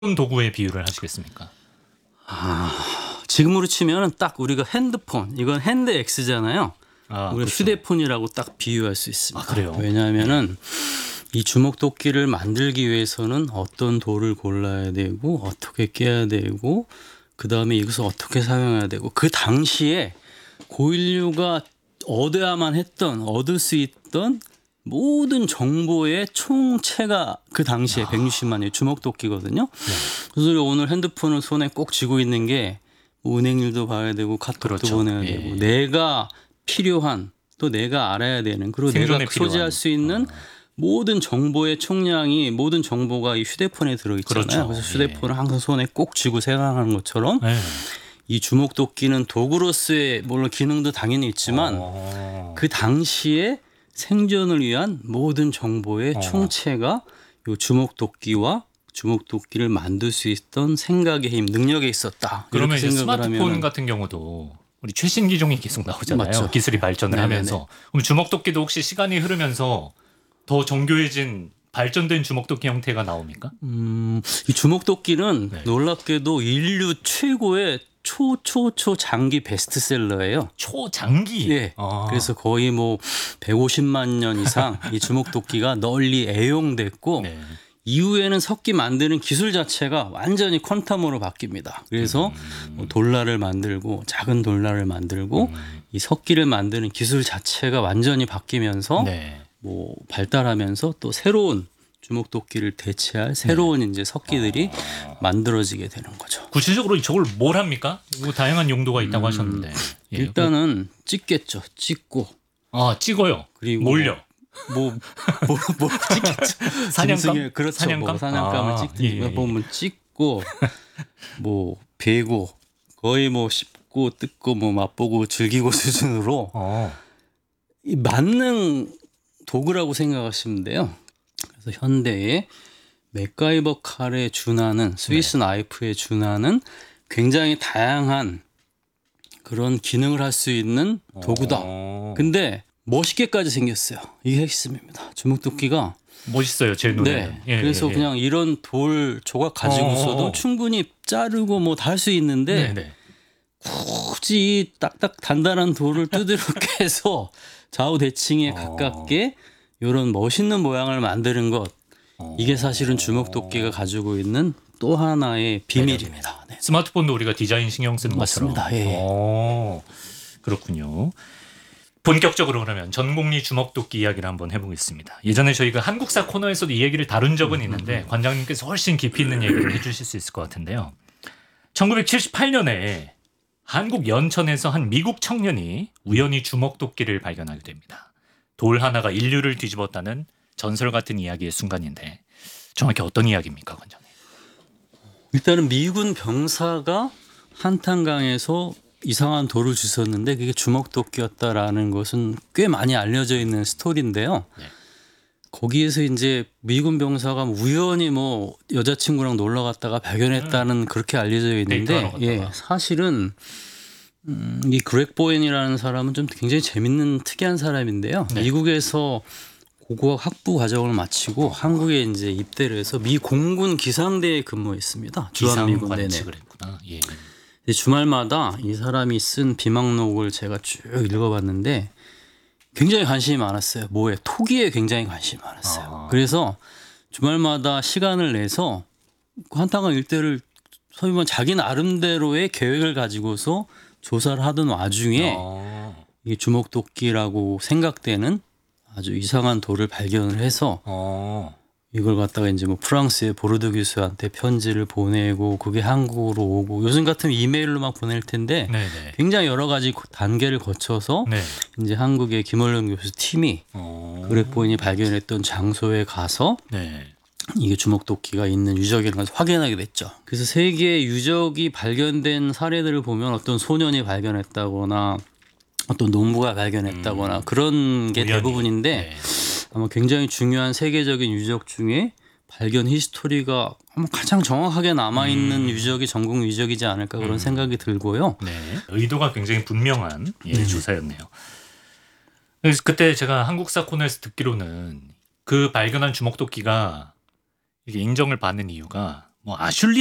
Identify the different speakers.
Speaker 1: 어떤 도구에 비유를 하시겠습니까?
Speaker 2: 지금으로 치면 딱 우리가 핸드폰, 이건 핸드 X잖아요. 우리가
Speaker 1: 그렇죠.
Speaker 2: 휴대폰이라고 딱 비유할 수 있습니다.
Speaker 1: 그래요?
Speaker 2: 왜냐하면은 이 주먹도끼를 만들기 위해서는 어떤 돌을 골라야 되고 어떻게 깨야 되고 그 다음에 이것을 어떻게 사용해야 되고 그 당시에 고인류가 얻을 수 있던 모든 정보의 총체가 그 당시에 160만의 주먹도끼거든요. 그래서 우리가 오늘 핸드폰을 손에 꼭 쥐고 있는 게 은행일도 봐야 되고 카톡도
Speaker 1: 그렇죠.
Speaker 2: 보내야
Speaker 1: 예.
Speaker 2: 되고 내가 필요한 또 내가 알아야 되는 그리고 내가
Speaker 1: 생존에
Speaker 2: 소지할
Speaker 1: 필요한.
Speaker 2: 수 있는 모든 정보의 총량이 모든 정보가 이 휴대폰에 들어있잖아요.
Speaker 1: 그렇죠.
Speaker 2: 그래서 휴대폰을 항상 손에 꼭 쥐고 생각하는 것처럼
Speaker 1: 네.
Speaker 2: 이 주먹도끼는 도구로서의 물론 기능도 당연히 있지만 그 당시에 생존을 위한 모든 정보의 총체가 이 주먹도끼와 주먹도끼를 만들 수 있던 생각의 힘, 능력에 있었다.
Speaker 1: 그러면
Speaker 2: 이렇게
Speaker 1: 이제
Speaker 2: 생각을
Speaker 1: 스마트폰
Speaker 2: 하면은
Speaker 1: 같은 경우도 우리 최신 기종이 계속 나오잖아요.
Speaker 2: 맞죠.
Speaker 1: 기술이 발전을
Speaker 2: 네네네.
Speaker 1: 하면서. 그럼 주먹도끼도 혹시 시간이 흐르면서 더 정교해진 발전된 주먹도끼 형태가 나옵니까?
Speaker 2: 이 주먹도끼는
Speaker 1: 네.
Speaker 2: 놀랍게도 인류 최고의 초장기 베스트셀러예요.
Speaker 1: 초장기.
Speaker 2: 예. 그래서 거의 뭐 150만 년 이상 이 주먹도끼가 널리 애용됐고
Speaker 1: 네.
Speaker 2: 이후에는 석기 만드는 기술 자체가 완전히 퀀텀으로 바뀝니다. 그래서 뭐 돌라를 만들고 작은 돌라를 만들고 이 석기를 만드는 기술 자체가 완전히 바뀌면서
Speaker 1: 네.
Speaker 2: 뭐 발달하면서 또 새로운 주먹도끼를 대체할 새로운 이제 석기들이 만들어지게 되는 거죠.
Speaker 1: 구체적으로 저걸 뭘 합니까? 뭐 다양한 용도가 있다고 하셨는데. 예.
Speaker 2: 일단은 찍겠죠. 찍고
Speaker 1: 찍어요.
Speaker 2: 그리고
Speaker 1: 몰려.
Speaker 2: 뭐 찍겠죠.
Speaker 1: 사냥감?
Speaker 2: 짐승의 그렇죠.
Speaker 1: 사냥감?
Speaker 2: 뭐 사냥감을 찍든지
Speaker 1: 예.
Speaker 2: 보면 찍고 뭐 베고 거의 뭐 씹고 뜯고 뭐 맛보고 즐기고 수준으로 이 만능 도구라고 생각하시면 돼요. 그래서 현대의 맥가이버 칼에 준하는 스위스 나이프에 준하는 굉장히 다양한 그런 기능을 할 수 있는 도구다. 근데 멋있게까지 생겼어요. 이게 핵심입니다. 주먹도끼가
Speaker 1: 멋있어요, 제 눈에는.
Speaker 2: 네.
Speaker 1: 예,
Speaker 2: 그래서
Speaker 1: 예.
Speaker 2: 그냥 이런 돌 조각 가지고서도 충분히 자르고 뭐 다 할 수 있는데
Speaker 1: 네.
Speaker 2: 굳이 딱딱 단단한 돌을 두드럽게 해서 좌우 대칭에 가깝게 이런 멋있는 모양을 만드는 것 이게 사실은 주먹도끼가 가지고 있는 또 하나의 비밀입니다. 네.
Speaker 1: 스마트폰도 우리가 디자인 신경 쓰는 것처럼.
Speaker 2: 맞습니다. 예.
Speaker 1: 그렇군요. 본격적으로 그러면 전공리 주먹도끼 이야기를 한번 해보겠습니다. 예전에 저희가 한국사 코너에서도 이 얘기를 다룬 적은 있는데 관장님께서 훨씬 깊이 있는 얘기를 해주실 수 있을 것 같은데요. 1978년에 한국 연천에서 한 미국 청년이 우연히 주먹도끼를 발견하게 됩니다. 돌 하나가 인류를 뒤집었다는 전설 같은 이야기의 순간인데 정확히 어떤 이야기입니까, 관장님?
Speaker 2: 일단은 미군 병사가 한탄강에서 이상한 돌을 주웠는데 그게 주먹도끼였다라는 것은 꽤 많이 알려져 있는 스토리인데요.
Speaker 1: 네.
Speaker 2: 거기에서 이제 미군 병사가 우연히 뭐 여자친구랑 놀러 갔다가 발견했다는 그렇게 알려져 있는데
Speaker 1: 데이트하러 갔다가.
Speaker 2: 사실은 이 그렉 보엔이라는 사람은 좀 굉장히 재밌는 특이한 사람인데요.
Speaker 1: 네.
Speaker 2: 미국에서 고고학 학부 과정을 마치고 한국에 이제 입대를 해서 미 공군 기상대에 근무했습니다. 주한미군 내내.
Speaker 1: 기상관측을 했구나. 예.
Speaker 2: 주말마다 이 사람이 쓴 비망록을 제가 쭉 읽어봤는데 굉장히 관심이 많았어요. 뭐에 토기에 굉장히 관심이 많았어요. 그래서 주말마다 시간을 내서 한탄강 일대를 소위 말하면 자기 나름대로의 계획을 가지고서 조사를 하던 와중에 이 주먹도끼라고 생각되는 아주 이상한 돌을 발견을 해서 이걸 갖다가 이제 뭐 프랑스의 보르드 교수한테 편지를 보내고 그게 한국으로 오고 요즘 같으면 이메일로 막 보낼 텐데
Speaker 1: 네네.
Speaker 2: 굉장히 여러 가지 단계를 거쳐서
Speaker 1: 네.
Speaker 2: 이제 한국의 김원룡 교수 팀이 그렉 보인이 발견했던 장소에 가서
Speaker 1: 네.
Speaker 2: 이게 주먹도끼가 있는 유적이라는 것을 확인하게 됐죠. 그래서 세계의 유적이 발견된 사례들을 보면 어떤 소년이 발견했다거나 어떤 농부가 발견했다거나 그런 게
Speaker 1: 우연히.
Speaker 2: 대부분인데
Speaker 1: 네.
Speaker 2: 아마 굉장히 중요한 세계적인 유적 중에 발견 히스토리가 아마 가장 정확하게 남아있는 유적이 전국 유적이지 않을까 그런 생각이 들고요.
Speaker 1: 네. 의도가 굉장히 분명한 조사였네요. 그래서 그때 제가 한국사 코너에서 듣기로는 그 발견한 주먹도끼가 이게 인정을 받는 이유가 뭐 아슐리